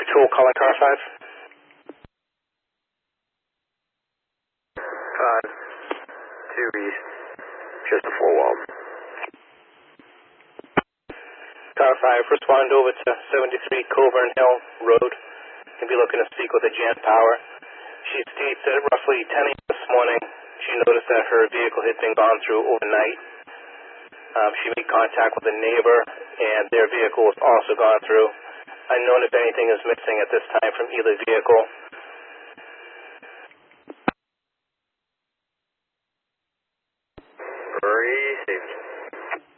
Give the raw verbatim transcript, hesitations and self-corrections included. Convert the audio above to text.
Patrol calling car five. Five, two east, just a four wall. Car five, respond over to seventy-three Coburn Hill Road. You'll be looking to speak with Agent Power. She states that roughly ten a m this morning, she noticed that her vehicle had been gone through overnight. Um, she made contact with a neighbor, and their vehicle was also gone through. Unknown if anything is missing at this time from either vehicle.